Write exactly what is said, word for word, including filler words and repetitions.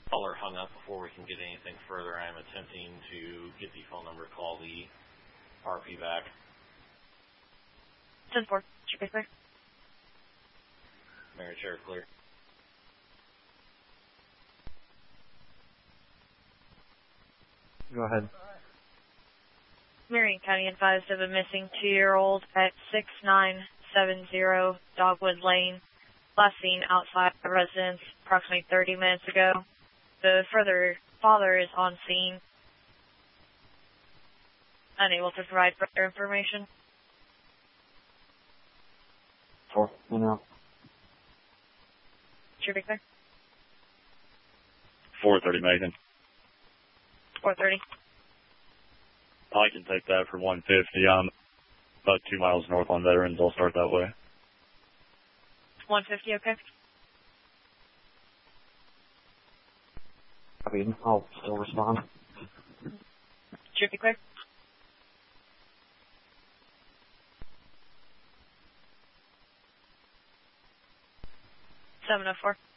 Caller hung up before we can get anything further. I am attempting to get the phone number, call the R P back. ten four, should be clear. Mary Chair clear. Go ahead. Marion County advised of a missing two-year-old at six nine seven zero Dogwood Lane, last seen outside the residence approximately thirty minutes ago. The further father is on scene, unable to provide further information. Four, in out. Should be clear. four thirty, Megan. four thirty. I can take that for one fifty. I'm about two miles north on Veterans. I'll start that way. one fifty, okay. I mean, I'll still respond. Should be clear. seven oh four.